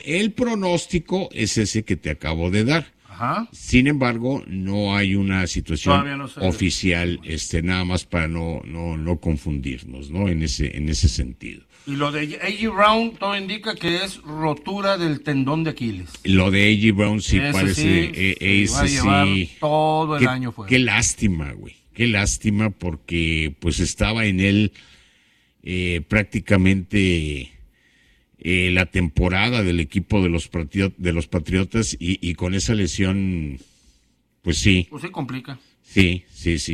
El pronóstico es ese que te acabo de dar. Ajá. Sin embargo, no hay una situación Todavía no se... oficial, nada más para no confundirnos, ¿no? En ese sentido. Y lo de A.J. Brown, todo indica que es rotura del tendón de Aquiles. Lo de A.J. Brown sí Ese parece, sí, ese va a llevar sí. todo el año fuera. Qué lástima, güey. Qué lástima porque pues estaba en él prácticamente la temporada del equipo de los Patriotas y con esa lesión, pues sí. Pues se complica. Sí.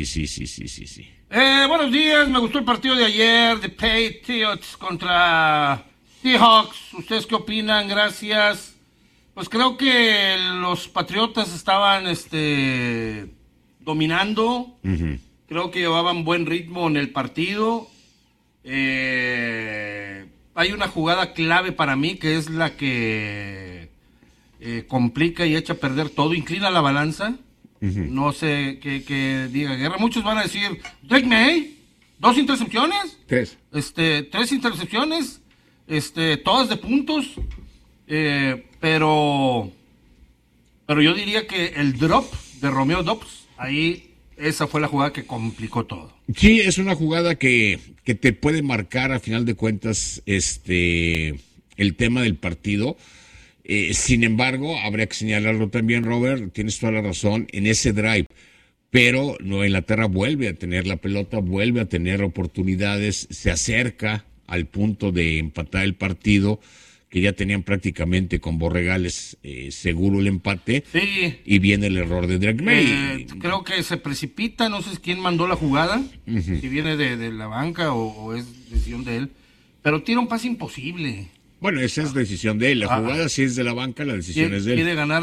Buenos días, me gustó el partido de ayer de Patriots contra Seahawks. ¿Ustedes qué opinan? Gracias. Pues creo que los Patriotas estaban dominando. Uh-huh. Creo que llevaban buen ritmo en el partido. Hay una jugada clave para mí que es la que complica y echa a perder todo, inclina la balanza. Uh-huh. No sé qué diga Guerra. Muchos van a decir, Drake May, 2 intercepciones. 3. 3 intercepciones, todas de puntos. Pero yo diría que el drop de Romeo Doubs, ahí esa fue la jugada que complicó todo. Sí, es una jugada que te puede marcar a final de cuentas el tema del partido. Sin embargo, habría que señalarlo también, Robert, tienes toda la razón, en ese drive. Pero Nueva Inglaterra vuelve a tener la pelota, vuelve a tener oportunidades, se acerca al punto de empatar el partido, que ya tenían prácticamente con Borregales seguro el empate. Sí. Y viene el error de Drake May. Creo que se precipita, no sé quién mandó la jugada, Uh-huh. si viene de la banca o es decisión de él, pero tira un pase imposible. Bueno, esa es decisión de él, la jugada sí es de la banca, la decisión es de él. Quiere ganar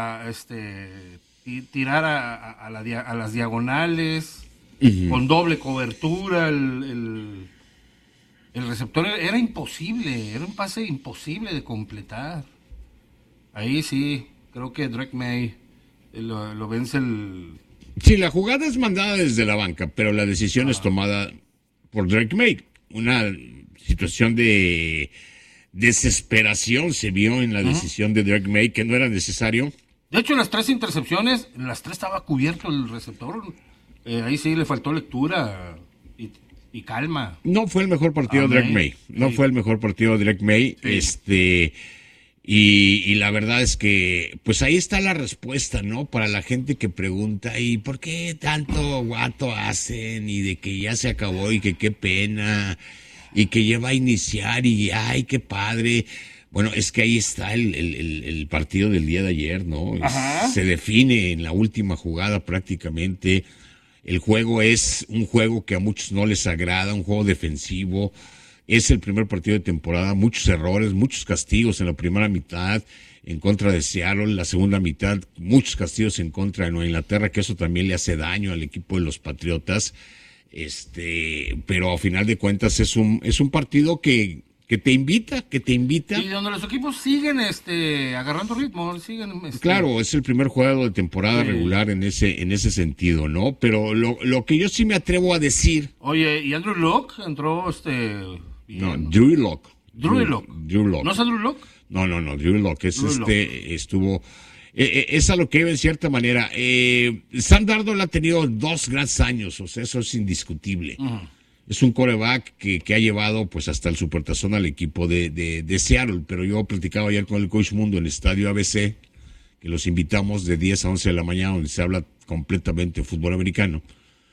tirar a las diagonales, uh-huh, con doble cobertura, el receptor era imposible, era un pase imposible de completar. Ahí sí, creo que Drake May lo vence el... Sí, la jugada es mandada desde la banca, pero la decisión es tomada por Drake May. Una situación de desesperación se vio en la decisión de Drake May, que no era necesario. De hecho, en las 3 intercepciones, en las 3 estaba cubierto el receptor. Ahí sí le faltó lectura y calma. No fue el mejor partido de Drake May. No fue el mejor partido de Drake May. Sí. Y la verdad es que, pues ahí está la respuesta, ¿no? Para la gente que pregunta, ¿y por qué tanto guato hacen? Y de que ya se acabó y que qué pena, y que ya va a iniciar y ¡ay, qué padre! Bueno, es que ahí está el partido del día de ayer, ¿no? Se define en la última jugada prácticamente. El juego es un juego que a muchos no les agrada, un juego defensivo. Es el primer partido de temporada, muchos errores, muchos castigos en la primera mitad en contra de Seattle, la segunda mitad, muchos castigos en contra de Nueva Inglaterra, que eso también le hace daño al equipo de los Patriotas. Pero a final de cuentas es un partido que te invita. Y donde los equipos siguen agarrando ritmo, siguen Claro, es el primer juego de temporada regular en ese sentido, ¿no? Pero lo que yo sí me atrevo a decir. Oye, ¿y Andrew Luck entró No, Drew Lock. Drew Lock. ¿No es Andrew Luck? No, Drew Lock estuvo es a lo que iba en cierta manera. Sam Darnold ha tenido 2 grandes años, o sea, eso es indiscutible. Uh-huh. Es un quarterback que ha llevado pues hasta el supertazón al equipo de Seattle, pero yo platicaba ayer con el Coach Mundo en el Estadio ABC, que los invitamos de 10 a 11 de la mañana, donde se habla completamente de fútbol americano,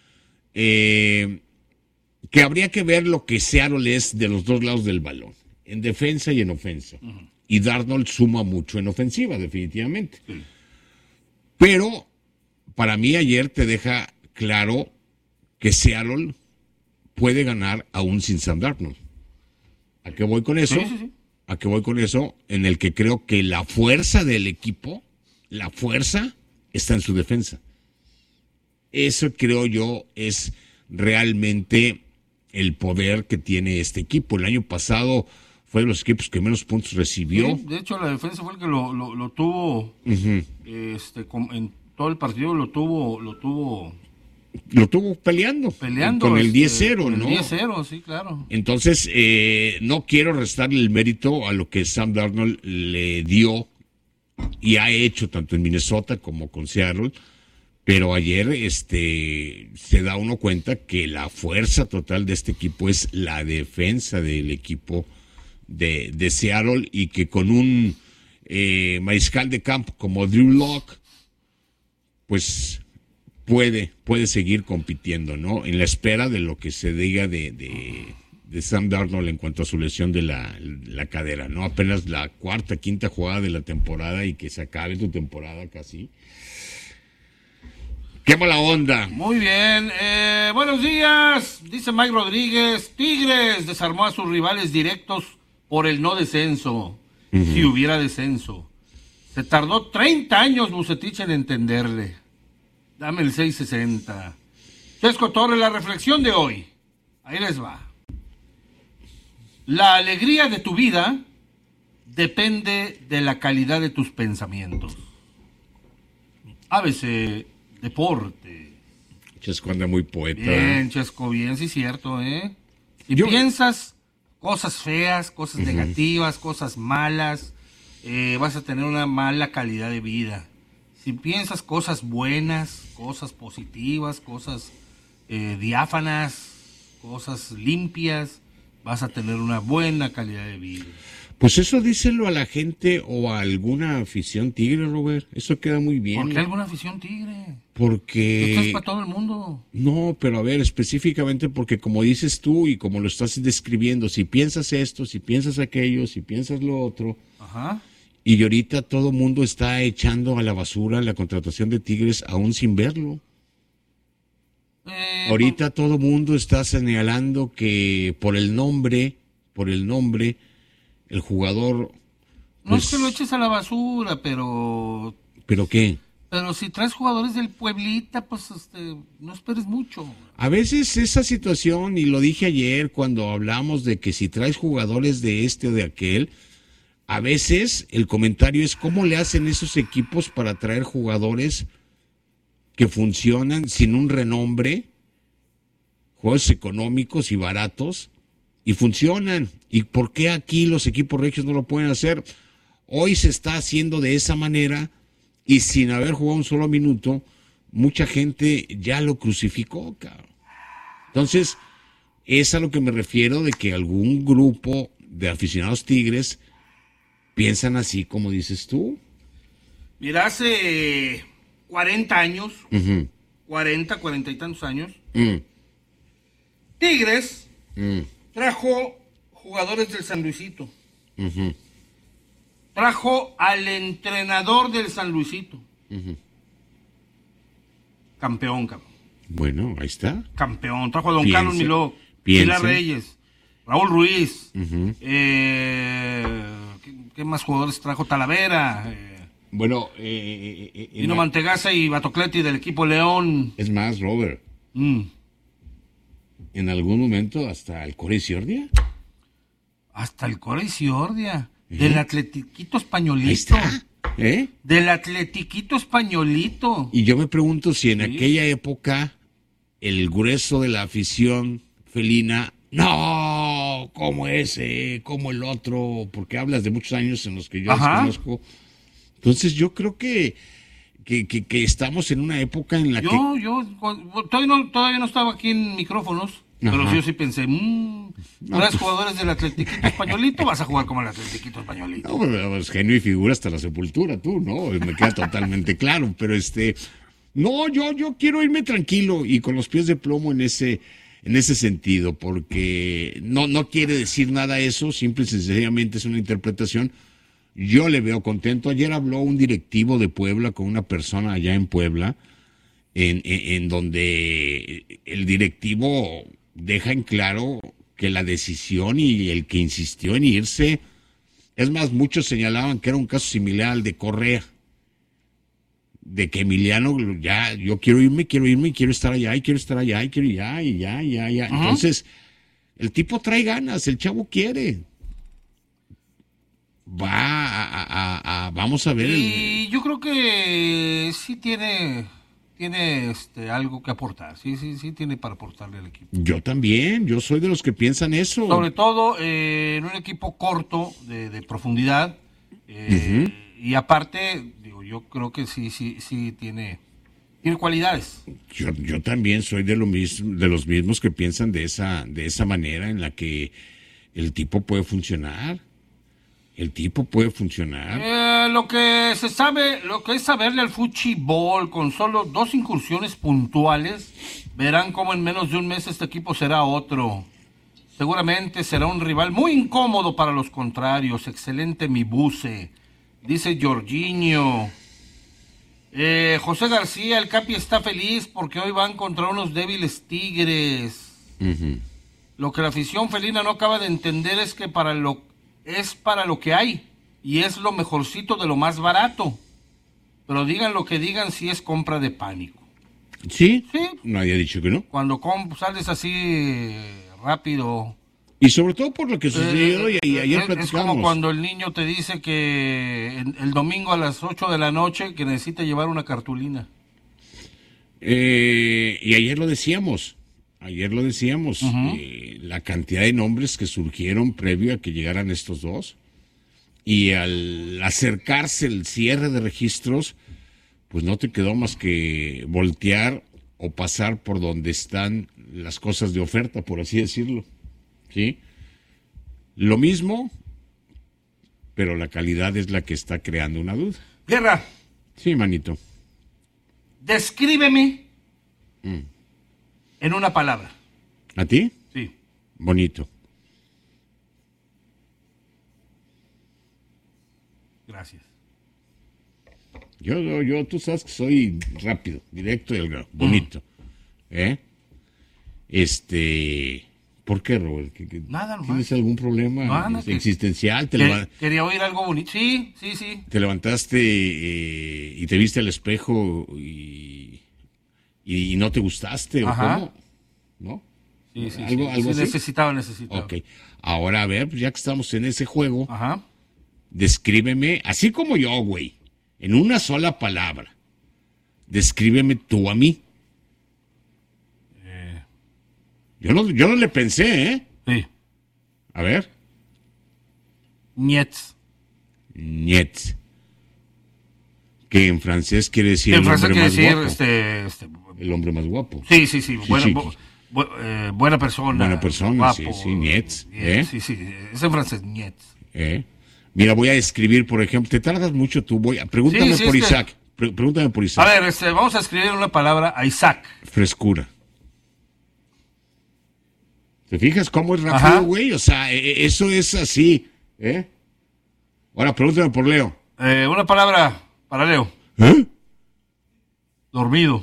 que habría que ver lo que Seattle es de los 2 lados del balón, en defensa y en ofensa. Uh-huh. Y Darnold suma mucho en ofensiva, definitivamente. Sí. Pero para mí ayer te deja claro que Seattle puede ganar aún sin Sam Darnold. ¿A qué voy con eso? Sí. ¿A qué voy con eso? En el que creo que la fuerza del equipo, la fuerza está en su defensa. Eso creo yo es realmente el poder que tiene este equipo. El año pasado fue de los equipos que menos puntos recibió. Sí, de hecho, la defensa fue el que lo tuvo, uh-huh, en todo el partido lo tuvo lo tuvo peleando con el 10-0, con el ¿no? 10-0, sí, claro. Entonces, no quiero restarle el mérito a lo que Sam Darnold le dio y ha hecho tanto en Minnesota como con Seattle, pero ayer se da uno cuenta que la fuerza total de este equipo es la defensa del equipo de Seattle, y que con un mariscal de campo como Drew Lock, pues puede seguir compitiendo, ¿no? En la espera de lo que se diga de Sam Darnold en cuanto a su lesión de la cadera, ¿no? Apenas la cuarta, quinta jugada de la temporada y que se acabe tu temporada casi. ¡Qué mala onda! Muy bien, buenos días, dice Mike Rodríguez. Tigres desarmó a sus rivales directos por el no descenso, si hubiera descenso. Se tardó 30 años Bucetich en entenderle. Dame el 660. Chesco Torres, la reflexión de hoy. Ahí les va. La alegría de tu vida depende de la calidad de tus pensamientos. ABC Deporte. Chesco anda muy poeta. Bien, Chesco, bien, sí, cierto, ¿eh? Si piensas cosas feas, cosas negativas, cosas malas, vas a tener una mala calidad de vida. Si piensas cosas buenas, cosas positivas, cosas diáfanas, cosas limpias, vas a tener una buena calidad de vida. Pues eso díselo a la gente o a alguna afición tigre, Robert. Eso queda muy bien. ¿Por qué alguna afición tigre? Porque... Esto es para todo el mundo. No, pero a ver, específicamente porque como dices tú y como lo estás describiendo, si piensas esto, si piensas aquello, si piensas lo otro... Ajá. Y ahorita todo mundo está echando a la basura la contratación de Tigres aún sin verlo. Ahorita todo mundo está señalando que por el nombre, el jugador... No es que lo eches a la basura, pero... ¿Pero qué? Pero si traes jugadores del Pueblita, pues no esperes mucho. A veces esa situación, y lo dije ayer cuando hablamos de que si traes jugadores de este o de aquel... A veces el comentario es cómo le hacen esos equipos para traer jugadores que funcionan sin un renombre, juegos económicos y baratos, y funcionan. ¿Y por qué aquí los equipos regios no lo pueden hacer? Hoy se está haciendo de esa manera y sin haber jugado un solo minuto, mucha gente ya lo crucificó, cabrón. Entonces, es a lo que me refiero de que algún grupo de aficionados tigres piensan así como dices tú. Mira, hace 40 años, 40 y tantos años, Tigres trajo jugadores del San Luisito. Trajo al entrenador del San Luisito. Campeón, cabrón. Bueno, ahí está. Campeón. Trajo a don Carlos Miló, Pilar Reyes, Raúl Ruiz, ¿qué más jugadores trajo? Talavera. Bueno, Vino Mantegaza y Batocleti del equipo León. Es más, Robert. En algún momento hasta el Core Ciordia. Hasta el Core Ciordia. Del Atletiquito Españolito. Ahí está. Del Atletiquito Españolito. Y yo me pregunto si en aquella época el grueso de la afición felina... No, como ese, como el otro, porque hablas de muchos años en los que yo desconozco. Entonces yo creo que estamos en una época en la que... Todavía no estaba aquí en micrófonos, pero yo sí pensé, ¿traes jugadores del Atletiquito Españolito? Vas a jugar como el Atletiquito Españolito. No, pues, genio y figura hasta la sepultura, tú, ¿no? Me queda totalmente claro, pero no, yo quiero irme tranquilo y con los pies de plomo en ese sentido, porque no quiere decir nada eso, simple y sencillamente es una interpretación. Yo le veo contento. Ayer habló un directivo de Puebla con una persona allá en Puebla, en donde el directivo deja en claro que la decisión y el que insistió en irse, es más, muchos señalaban que era un caso similar al de Correa, de que Emiliano, ya, yo quiero irme, y quiero estar allá, y quiero estar allá, y quiero ya. Entonces, el tipo trae ganas, el chavo quiere. Vamos a ver. Y yo creo que sí tiene tiene algo que aportar. Sí tiene para aportarle al equipo. Yo también, yo soy de los que piensan eso. Sobre todo en un equipo corto de profundidad. Y aparte, digo, yo creo que sí tiene cualidades. Yo también soy de los mismos que piensan de esa manera en la que el tipo puede funcionar. El tipo puede funcionar. Lo que es saberle al fútbol con solo 2 incursiones puntuales, verán cómo en menos de un mes este equipo será otro. Seguramente será un rival muy incómodo para los contrarios. Excelente mi buce, dice Jorginho. José García, el Capi está feliz porque hoy van contra unos débiles Tigres. Lo que la afición felina no acaba de entender es que para lo que hay y es lo mejorcito de lo más barato. Pero digan lo que digan, si es compra de pánico. ¿Sí? Nadie ha dicho que no. Cuando sales así rápido. Y sobre todo por lo que sucedió y ayer platicamos. Es como cuando el niño te dice que el domingo a las 8 de la noche que necesita llevar una cartulina. Y ayer lo decíamos. La cantidad de nombres que surgieron previo a que llegaran estos dos. Y al acercarse el cierre de registros, pues no te quedó más que voltear o pasar por donde están las cosas de oferta, por así decirlo. ¿Sí? Lo mismo, pero la calidad es la que está creando una duda. Guerra. Sí, manito. Descríbeme en una palabra. ¿A ti? Sí. Bonito. Gracias. Yo, tú sabes que soy rápido, directo y al grano. Bonito. ¿Por qué, Robert? Nada, nomás. ¿Tienes algún problema existencial? Quería oír algo bonito. Sí. Te levantaste y te viste al espejo y no te gustaste, Ajá. ¿o cómo? ¿No? Sí. ¿Algo así? Necesitaba. Ok. Ahora, a ver, pues ya que estamos en ese juego, Ajá. descríbeme, así como yo, güey, en una sola palabra. Descríbeme tú a mí. Yo no le pensé, ¿eh? Sí. A ver. Nietz. Que en francés quiere decir En el francés hombre quiere más decir guapo. El hombre más guapo. Sí. Buena persona. Buena persona, guapo, sí, Nietz. Sí, es en francés, Nietz. Mira, voy a escribir, por ejemplo, te tardas mucho tú, pregúntame por Isaac. Pregúntame por Isaac. A ver, vamos a escribir una palabra a Isaac. Frescura. ¿Te fijas cómo es rápido, güey? O sea, eso es así, Ahora, pregúntame por Leo. Una palabra para Leo. Dormido.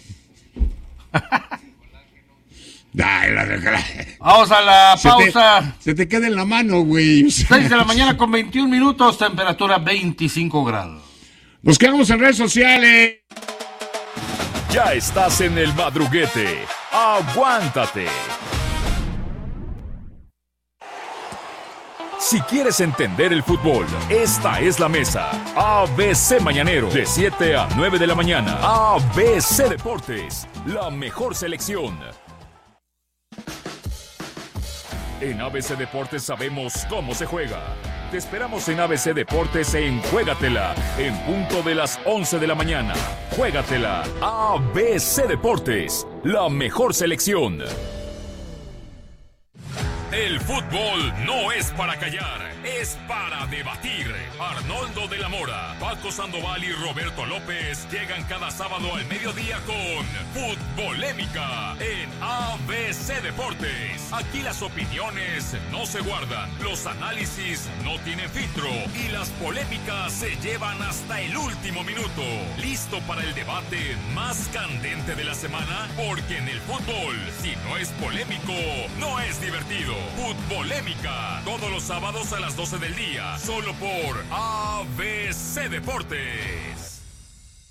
Vamos a la pausa. Se te queda en la mano, güey. 6 de la mañana con 21 minutos, temperatura 25 grados. Nos quedamos en redes sociales. Ya estás en el madruguete. Aguántate. Si quieres entender el fútbol, esta es la mesa. ABC Mañanero, de 7 a 9 de la mañana. ABC Deportes, la mejor selección. En ABC Deportes sabemos cómo se juega. Te esperamos en ABC Deportes en Juégatela, en punto de las 11 de la mañana. Juégatela, ABC Deportes, la mejor selección. El fútbol no es para callar, es para debatir. Arnoldo de la Mora, Paco Sandoval y Roberto López llegan cada sábado al mediodía con Futbolémica en ABC Deportes. Aquí las opiniones no se guardan, los análisis no tienen filtro y las polémicas se llevan hasta el último minuto. ¿Listo para el debate más candente de la semana? Porque en el fútbol, si no es polémico, no es divertido. Futbolémica, todos los sábados a las 12 del día, solo por ABC Deportes.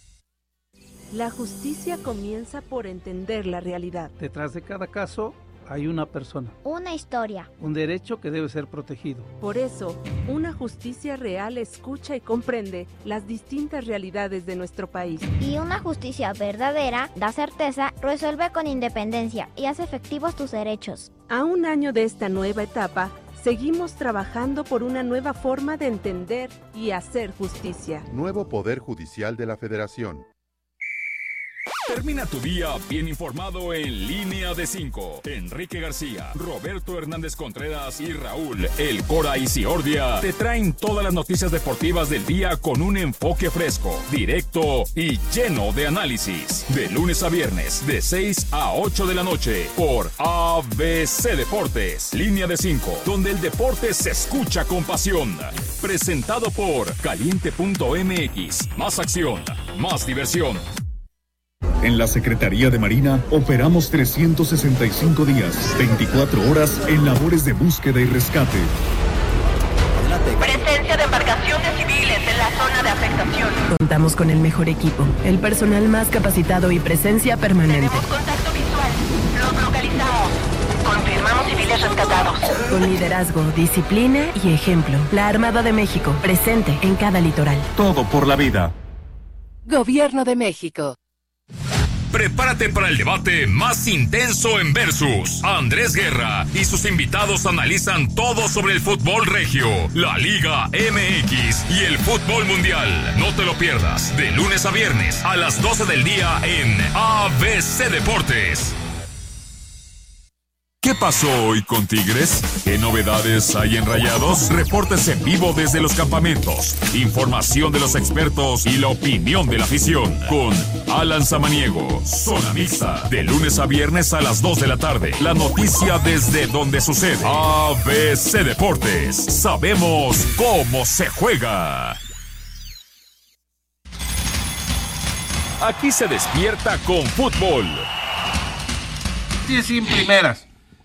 La justicia comienza por entender la realidad. Detrás de cada caso Hay una persona, una historia, un derecho que debe ser protegido. Por eso, una justicia real escucha y comprende las distintas realidades de nuestro país. y una justicia verdadera da certeza, resuelve con independencia y hace efectivos tus derechos. A un año de esta nueva etapa, seguimos trabajando por una nueva forma de entender y hacer justicia. Nuevo Poder Judicial de la Federación. Termina tu día bien informado en Línea de 5. Enrique García, Roberto Hernández Contreras y Raúl El Cora Isiordia te traen todas las noticias deportivas del día con un enfoque fresco, directo y lleno de análisis. De lunes a viernes, de 6 a 8 de la noche, por ABC Deportes. Línea de 5, donde el deporte se escucha con pasión. Presentado por Caliente.mx. Más acción, más diversión. En la Secretaría de Marina operamos 365 días, 24 horas en labores de búsqueda y rescate. Presencia de embarcaciones civiles en la zona de afectación. Contamos con el mejor equipo, el personal más capacitado y presencia permanente. Tenemos contacto visual. Los localizamos. Confirmamos civiles rescatados. Con liderazgo, disciplina y ejemplo. La Armada de México, presente en cada litoral. Todo por la vida. Gobierno de México. Prepárate para el debate más intenso en Versus. Andrés Guerra y sus invitados analizan todo sobre el fútbol regio, la Liga MX y el fútbol mundial. No te lo pierdas, de lunes a viernes a las 12 del día en ABC Deportes. ¿Qué pasó hoy con Tigres? ¿Qué novedades hay en Rayados? Reportes en vivo desde los campamentos, información de los expertos y la opinión de la afición. Con Alan Samaniego, Zona Mixta, de lunes a viernes a las 2 de la tarde. La noticia desde donde sucede. ABC Deportes. Sabemos cómo se juega. Aquí se despierta con fútbol. Sí, sin primeras.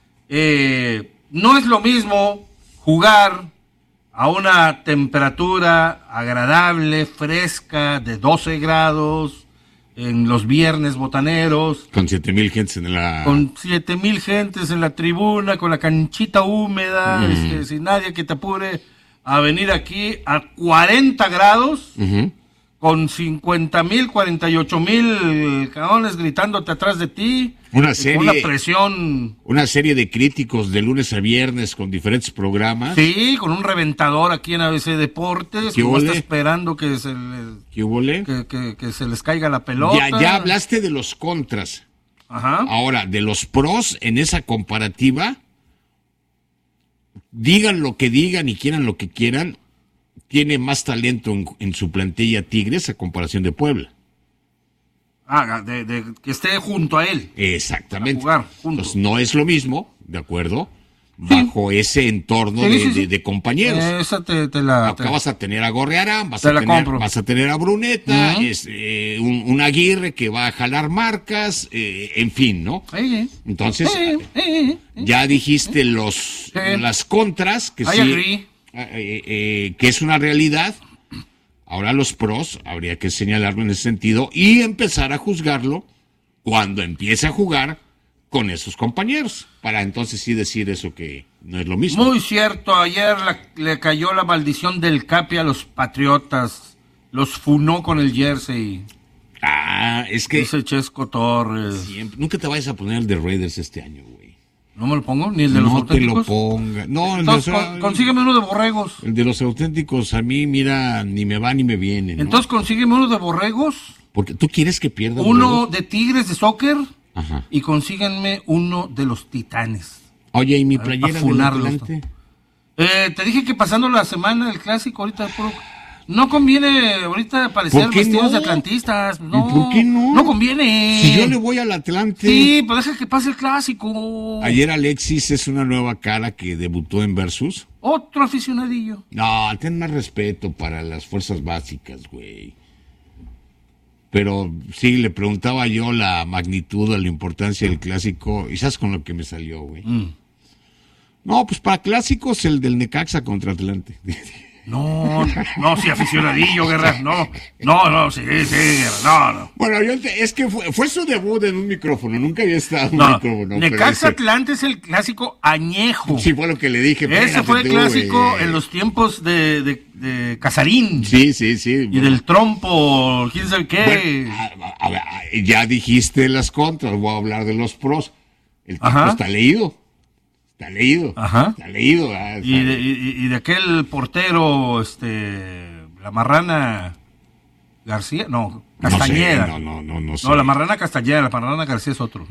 No es lo mismo jugar a una temperatura agradable, fresca, de 12 grados, en los viernes botaneros. Con 7,000 gentes en la... Con 7,000 gentes en la tribuna, con la canchita húmeda, sin nadie que te apure, a venir aquí a 40 grados, con 50,000, 48,000 cabrones gritándote atrás de ti. Una serie, con una presión. Una serie de críticos de lunes a viernes con diferentes programas. Sí, con un reventador aquí en ABC Deportes. Que está esperando que se, que se les caiga la pelota. Ya hablaste de los contras. Ajá. Ahora, de los pros en esa comparativa, digan lo que digan y quieran lo que quieran, tiene más talento en su plantilla Tigres a comparación de Puebla. De que esté junto a él. Exactamente. A jugar juntos. Entonces, no es lo mismo, ¿de acuerdo? Bajo ese entorno de compañeros. Esa Acá vas a tener a Gorrearán, vas a tener a Bruneta, un Aguirre que va a jalar marcas, en fin, ¿no? Entonces, ya dijiste las contras, que sí, que es una realidad. Ahora los pros, habría que señalarlo en ese sentido y empezar a juzgarlo cuando empiece a jugar con esos compañeros, para entonces sí decir eso que no es lo mismo. Muy cierto, ayer le cayó la maldición del Capi a los Patriotas, los funó con el jersey. Es que... Dice Chesco Torres. Siempre, nunca te vayas a poner el de Raiders este año, güey. ¿No me lo pongo? ¿Ni el de los auténticos? No te lo ponga. No, entonces, consígueme uno de borregos. El de los auténticos a mí, mira, ni me va ni me viene, ¿no? Entonces consígueme uno de borregos. Porque tú quieres que pierda uno borregos? De Tigres de soccer. Ajá. Y consíganme uno de los Titanes. Oye, ¿y mi playera del Atlante? Te dije que pasando la semana del clásico, ahorita no conviene ahorita parecer vestidos de atlantistas. No, ¿por qué no? No conviene. Si yo le voy al Atlante. Sí, pues deja que pase el clásico. Ayer Alexis es una nueva cara que debutó en Versus. Otro aficionadillo. No, ten más respeto para las fuerzas básicas, güey. Pero sí, le preguntaba yo la magnitud, la importancia del clásico. ¿Y sabes con lo que me salió, güey? No, pues para clásicos el del Necaxa contra Atlante. No, sí, aficionadillo, Guerra, no, sí, Guerra, no. Bueno, es que fue su debut en un micrófono, nunca había estado en un micrófono. Necaxa Atlante es el clásico añejo. Sí, fue lo que le dije. Ese fue el clásico en los tiempos de Casarín. Sí. Y del trompo, quién sabe qué. Bueno, a ver, ya dijiste las contras, voy a hablar de los pros. El tipo está leído. Ajá. Está leído. Y de aquel portero, la Marrana García, no, Castañeda. No sé. No, la Marrana Castañeda, la Marrana García es otro.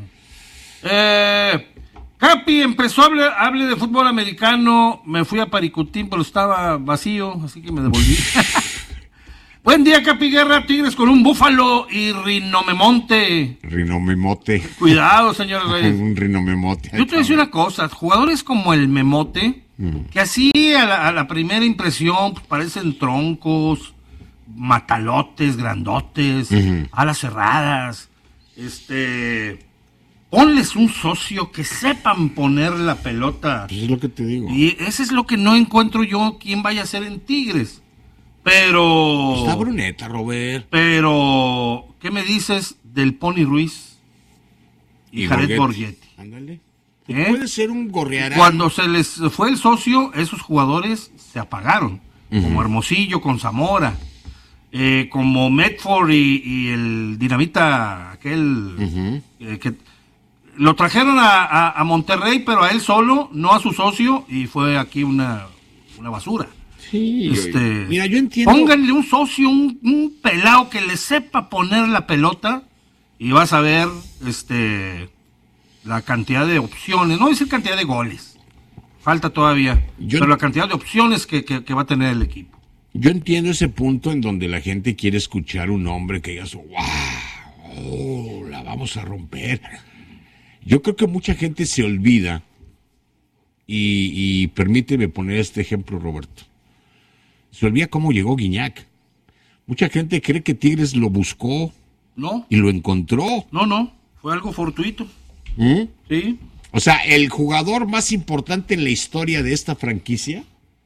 Capi empezó a hablar de fútbol americano, me fui a Paricutín, pero estaba vacío, así que me devolví. Buen día, Capi Guerra, Tigres con un búfalo y Rinomemonte. Rinomemote. Cuidado, señores Reyes. Un Rinomemote. Yo te voy a decir una cosa, jugadores como el Memote, que así a la primera impresión pues, parecen troncos, matalotes, grandotes, alas cerradas, ponles un socio que sepan poner la pelota. Pues es lo que te digo. Y ese es lo que no encuentro yo, quién vaya a ser en Tigres. Pero... Está Bruneta, Robert. Pero, ¿qué me dices del Pony Ruiz y Jared Borgetti? Ándale. Puede ser un gorrearán. Cuando se les fue el socio, esos jugadores se apagaron. Como Hermosillo con Zamora. Como Medford y el Dinamita, aquel... que lo trajeron a Monterrey, pero a él solo, no a su socio, y fue aquí una basura. Sí, mira, yo entiendo. Pónganle un socio, un pelado que le sepa poner la pelota y vas a ver la cantidad de opciones, no voy a decir cantidad de goles, falta todavía, pero la cantidad de opciones que va a tener el equipo. Yo entiendo ese punto en donde la gente quiere escuchar un hombre que diga, wow, la vamos a romper. Yo creo que mucha gente se olvida y permíteme poner este ejemplo, Roberto. Se olvida cómo llegó Guiñac. Mucha gente cree que Tigres lo buscó. No. Y lo encontró. No, fue algo fortuito. Sí. O sea, el jugador más importante en la historia de esta franquicia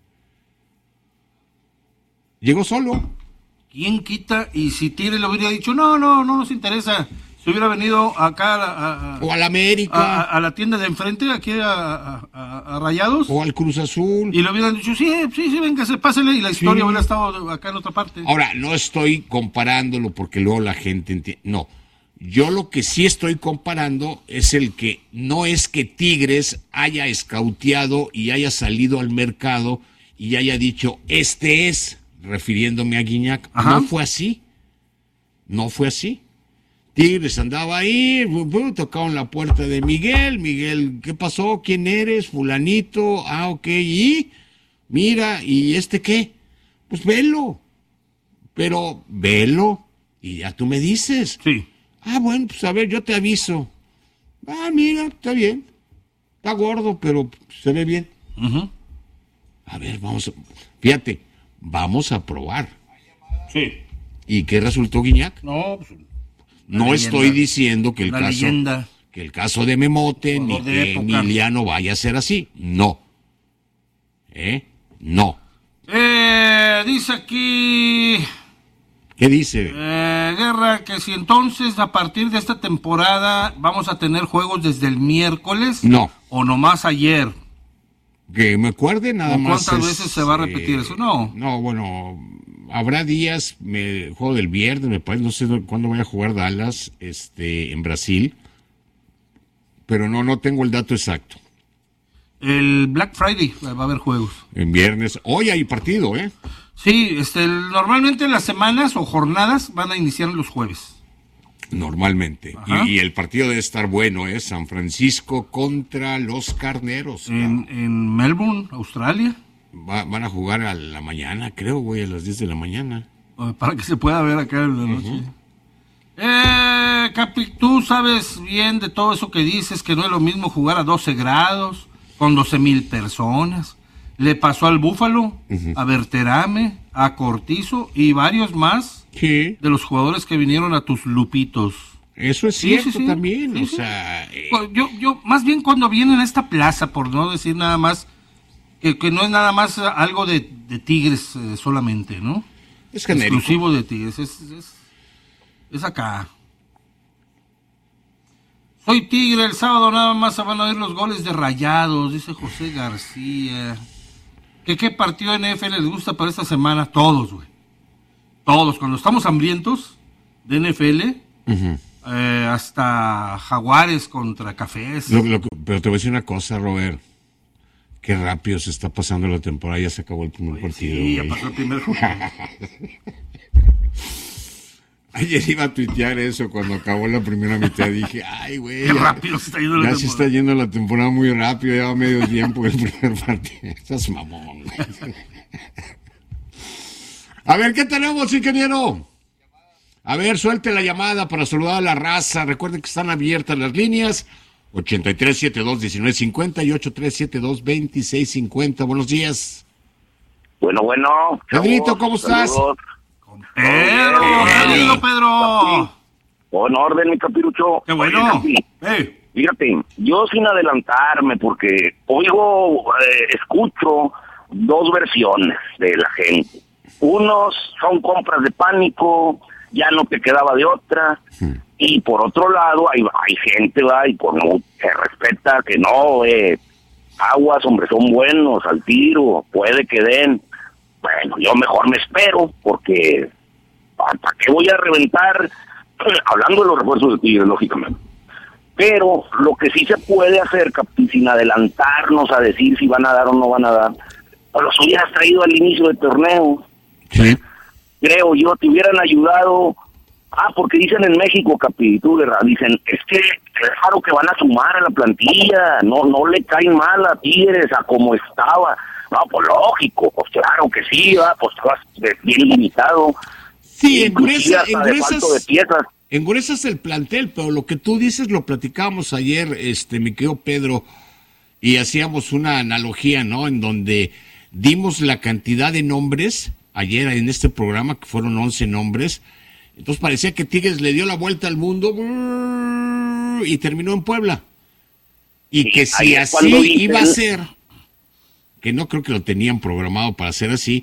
llegó solo. ¿Quién quita? Y si Tigres le hubiera dicho, no nos interesa. Si hubiera venido acá o a la América, a la tienda de enfrente, aquí a Rayados, o al Cruz Azul, y le hubieran dicho, sí, véngase, pásele, y la historia hubiera estado acá en otra parte. Ahora, no estoy comparándolo porque luego la gente entiende, no. Yo lo que sí estoy comparando es el que no es que Tigres haya escauteado y haya salido al mercado y haya dicho, refiriéndome a Guiñac. No fue así. Tigres andaba ahí, tocaron la puerta de Miguel, ¿qué pasó? ¿Quién eres? Fulanito, ok, y mira, ¿y qué? Pues velo, y ya tú me dices. Sí. Bueno, pues a ver, yo te aviso. Mira, está bien, está gordo, pero se ve bien. A ver, fíjate, vamos a probar. Sí. ¿Y qué resultó, Guiñac? No, pues... No estoy diciendo que el caso de Memote ni que Emiliano vaya a ser así. No. No. Dice aquí... ¿Qué dice? Guerra, que si entonces a partir de esta temporada vamos a tener juegos desde el miércoles. No. O nomás ayer. Que me acuerde nada más. ¿Cuántas veces se va a repetir eso? No. No, bueno... Habrá días, juego del viernes, me parece, no sé cuándo voy a jugar Dallas, en Brasil, pero no tengo el dato exacto. El Black Friday va a haber juegos. En viernes, hoy hay partido, ¿eh? Sí, normalmente las semanas o jornadas van a iniciar los jueves. Normalmente. Y el partido debe estar bueno, ¿eh? San Francisco contra los Carneros. En Melbourne, Australia. Van a jugar a la mañana, creo, güey, a las 10 de la mañana. Para que se pueda ver acá en la noche. Capi, tú sabes bien de todo eso que dices, que no es lo mismo jugar a 12 grados, con 12,000 personas. Le pasó al Búfalo, a Berterame, a Cortizo y varios más de los jugadores que vinieron a tus Lupitos. Eso es cierto también, o sea... Yo más bien cuando vienen a esta plaza, por no decir nada más, que no es nada más algo de Tigres solamente, ¿no? Es genérico. Exclusivo de Tigres, es acá. Soy Tigre, el sábado nada más se van a ver los goles de Rayados, dice José García. ¿Qué partido de NFL les gusta para esta semana? Todos, güey. Todos. Cuando estamos hambrientos de NFL, hasta Jaguares contra Cafés. Pero te voy a decir una cosa, Robert. Qué rápido se está pasando la temporada, ya se acabó el primer partido. Sí, ya pasó el primer Ayer iba a tuitear eso cuando acabó la primera mitad. Dije, ay, güey. Qué rápido se está yendo la temporada. Ya se está yendo la temporada muy rápido, ya va medio tiempo el primer partido. Estás mamón, güey. A ver, ¿qué tenemos, ingeniero? A ver, suelte la llamada para saludar a la raza. Recuerden que están abiertas las líneas. 8372-1950 y 8372-2650. Buenos días. Bueno. Pedrito, ¿cómo estás? Pedro. Con orden, mi capirucho. Qué bueno. Fíjate, yo sin adelantarme, porque escucho dos versiones de la gente. Unos son compras de pánico, ya no te quedaba de otra. Y por otro lado, hay gente, ¿va? Y se respeta que no, aguas, hombre, son buenos al tiro, puede que den. Bueno, yo mejor me espero, porque ¿para qué voy a reventar? Hablando de los refuerzos de Tigres, lógicamente. Pero lo que sí se puede hacer, sin adelantarnos a decir si van a dar o no van a dar, los hubieras traído al inicio del torneo. Sí. Creo yo, te hubieran ayudado. Porque dicen en México, dicen, es que claro que van a sumar a la plantilla, no le caen mal a Tigres a como estaba. No, pues lógico, pues claro que sí, pues estabas bien limitado. Sí, engruesas el plantel, pero lo que tú dices lo platicábamos ayer, mi querido Pedro, y hacíamos una analogía, ¿no? En donde dimos la cantidad de nombres ayer en este programa, que fueron 11 nombres. Entonces parecía que Tigres le dio la vuelta al mundo y terminó en Puebla. Y que si así iba a ser, que no creo que lo tenían programado para ser así,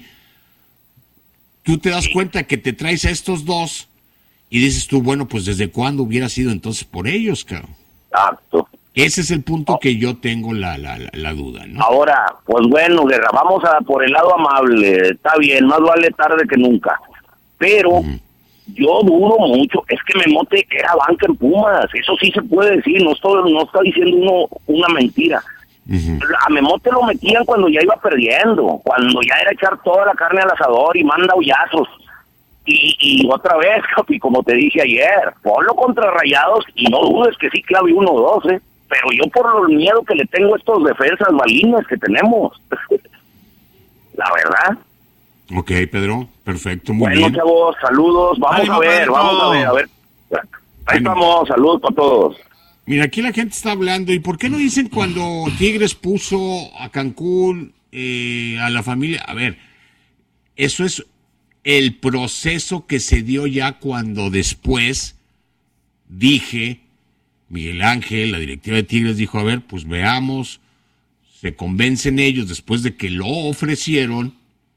tú te das cuenta que te traes a estos dos y dices tú, bueno, pues ¿desde cuándo hubiera sido entonces por ellos, cabrón? Exacto. Ese es el punto que yo tengo la duda, ¿no? Ahora, pues bueno, Guerra, vamos por el lado amable. Está bien, más vale tarde que nunca. Pero... yo dudo mucho, es que Memote era banca en Pumas, eso sí se puede decir, no está diciendo uno una mentira. A Memote lo metían cuando ya iba perdiendo, cuando ya era echar toda la carne al asador y manda hoyazos. Y otra vez, Capi, como te dije ayer, ponlo contra Rayados y no dudes que sí clave 1 o 2, pero yo por el miedo que le tengo a estos defensas balinas que tenemos, la verdad. Ok, Pedro, perfecto, muy bien. Bueno, chavos, saludos, vamos a ver. Ahí estamos, saludos para todos. Mira, aquí la gente está hablando, ¿y por qué no dicen cuando Tigres puso a Cancún, a la familia? A ver, eso es el proceso que se dio ya cuando después dije, Miguel Ángel, la directiva de Tigres dijo, a ver, pues veamos, se convencen ellos después de que lo ofrecieron.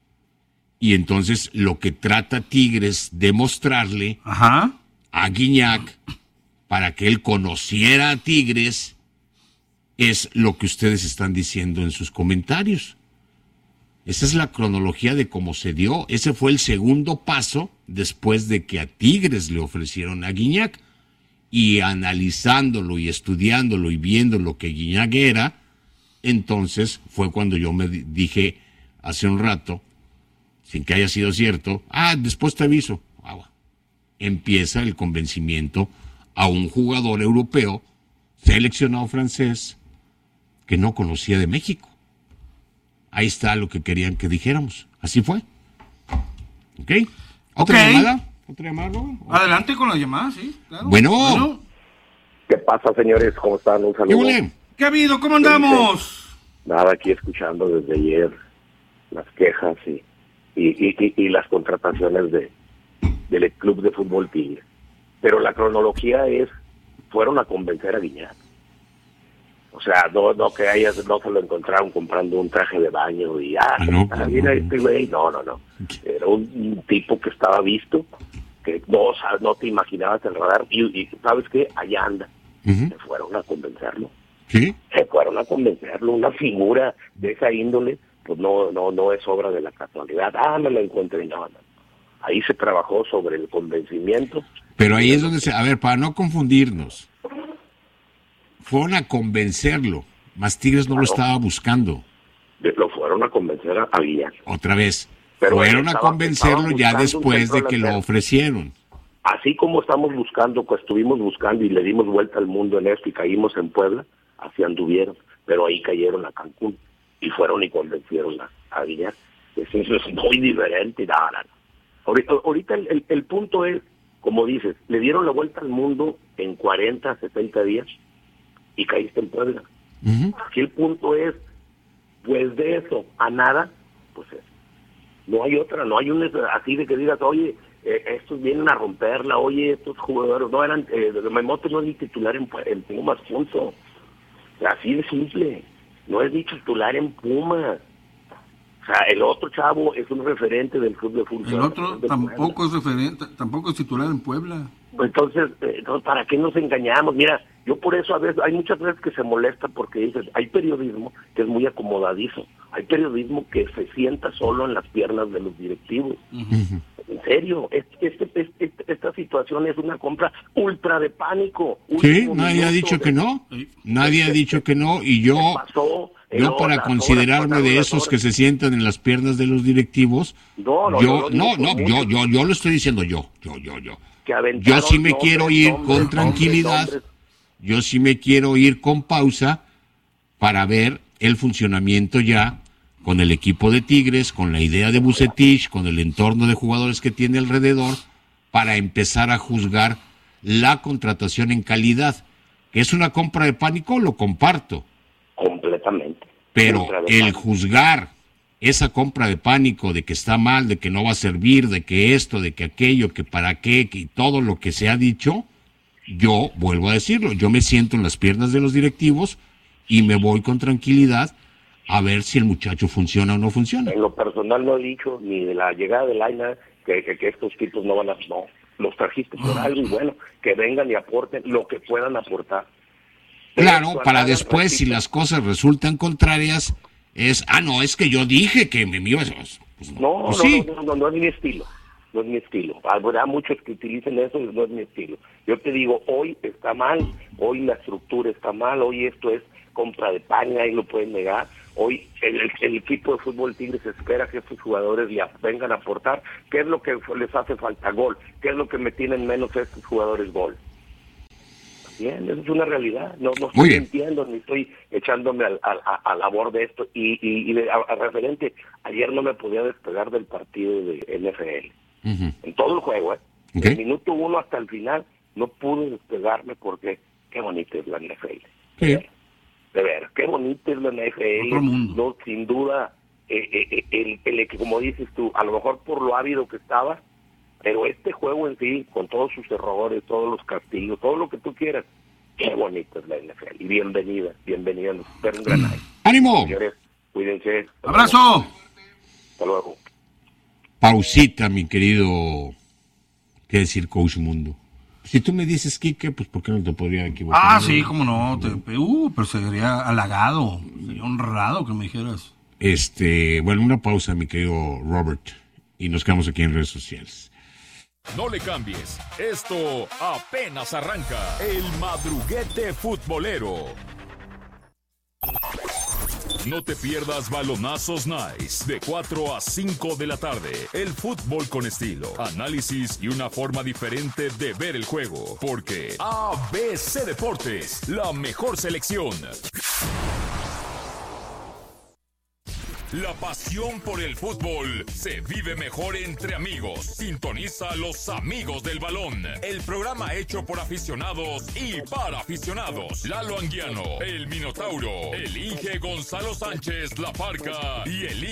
Y entonces lo que trata Tigres de mostrarle a Guiñac para que él conociera a Tigres es lo que ustedes están diciendo en sus comentarios. Esa es la cronología de cómo se dio. Ese fue el segundo paso después de que a Tigres le ofrecieron a Guiñac. Y analizándolo y estudiándolo y viendo lo que Guiñac era, entonces fue cuando yo me dije hace un rato, sin que haya sido cierto, después te aviso. Empieza el convencimiento a un jugador europeo, seleccionado francés, que no conocía de México. Ahí está lo que querían que dijéramos. Así fue. ¿Ok? ¿Otra llamada? ¿Otra llamada, Robert? Adelante con la llamada, sí, claro. Bueno. ¿Qué pasa, señores? ¿Cómo están? Un saludo. ¿Qué ha habido? ¿Cómo andamos? Nada, aquí escuchando desde ayer las quejas y las contrataciones del Club de Fútbol Tigre. Pero la cronología fueron a convencer a Guiñac. O sea, no que no se lo encontraron comprando un traje de baño y mira este güey. No. Era un tipo que estaba visto, que no te imaginabas el radar, y ¿sabes qué? Allá anda. Se fueron a convencerlo. ¿Sí? Se fueron a convencerlo. Una figura de esa índole, pues no es obra de la casualidad. Me lo encontré. No. Ahí se trabajó sobre el convencimiento. Pero ahí es donde para no confundirnos, fueron a convencerlo, más Tigres no lo estaba buscando. Lo fueron a convencer a Guiñac. Otra vez, fueron a convencerlo ya después de que lo ofrecieron. Así como estuvimos buscando y le dimos vuelta al mundo en esto y caímos en Puebla, así anduvieron, pero ahí cayeron a Cancún y fueron y convencieron a Guiñac. Eso es muy diferente. Ahorita el punto es, como dices, le dieron la vuelta al mundo en 40, 70 días y caíste en Puebla. Aquí el punto es, pues de eso a nada, pues eso. No hay otra, no hay un así de que digas, oye, estos vienen a romperla, oye, estos jugadores no eran, Memote no es ni titular en Pumas, punto. O sea, así de simple, no es ni titular en Pumas. O sea, el otro chavo es un referente del club de fútbol. El otro tampoco es referente, tampoco es titular en Puebla. Entonces, ¿para qué nos engañamos? Mira, yo por eso hay muchas veces que se molesta porque dices, hay periodismo que es muy acomodadizo, hay periodismo que se sienta solo en las piernas de los directivos. En serio, esta situación es una compra ultra de pánico. Sí, nadie ha dicho que no, nadie ha dicho que no, y yo para considerarme de esos que se sientan en las piernas de los directivos, yo lo estoy diciendo yo sí me quiero ir con tranquilidad, yo sí me quiero ir con pausa para ver el funcionamiento ya con el equipo de Tigres, con la idea de Vucetich, con el entorno de jugadores que tiene alrededor, para empezar a juzgar la contratación en calidad. ¿Que es una compra de pánico? Lo comparto. Completamente. Pero el juzgar esa compra de pánico de que está mal, de que no va a servir, de que esto, de que aquello, que para qué, que todo lo que se ha dicho, yo vuelvo a decirlo, yo me siento en las piernas de los directivos y me voy con tranquilidad a ver si el muchacho funciona o no funciona. En lo personal no he dicho ni de la llegada de Lainez que estos tipos no van a... No, los trajiste por algo y bueno, que vengan y aporten lo que puedan aportar. Claro, para después, si las cosas resultan contrarias, es que yo dije que me iba a... Pues no es mi estilo. No es mi estilo. Habrá muchos que utilicen eso, no es mi estilo. Yo te digo, hoy está mal, hoy la estructura está mal, hoy esto es compra de paña, ahí lo pueden negar. Hoy el equipo de fútbol Tigres espera que estos jugadores le vengan a aportar. ¿Qué es lo que les hace falta? Gol. ¿Qué es lo que me tienen menos estos jugadores? Gol. Bien, eso es una realidad. No estoy mintiendo ni estoy echándome a labor de esto. Y a referente, ayer no me podía despegar del partido de NFL. En todo el juego, del minuto 1 hasta el final, no pude despegarme porque qué bonita es la NFL. Sí. De ver, qué bonita es la NFL. No, sin duda, el que, como dices tú, a lo mejor por lo ávido que estaba, pero este juego en sí, con todos sus errores, todos los castigos, todo lo que tú quieras, qué bonita es la NFL. Y bienvenida, nos espero un gran año. ¡Ánimo! Señores, cuídense. ¡Abrazo! Hasta luego. Pausita, mi querido, ¿qué decir, Coach Mundo? Si tú me dices, Quique, pues ¿por qué no te podría equivocar? Sí, cómo no, pero sería halagado, sería honrado que me dijeras. Bueno, una pausa, mi querido Robert, y nos quedamos aquí en redes sociales. No le cambies, esto apenas arranca. El Madruguete Futbolero. No te pierdas Balonazos Nice de 4 a 5 de la tarde. El fútbol con estilo, análisis y una forma diferente de ver el juego. Porque ABC Deportes, la mejor selección. La pasión por el fútbol se vive mejor entre amigos. Sintoniza a Los Amigos del Balón, el programa hecho por aficionados y para aficionados. Lalo Anguiano, el Minotauro, el Inge Gonzalo Sánchez, La Parca y el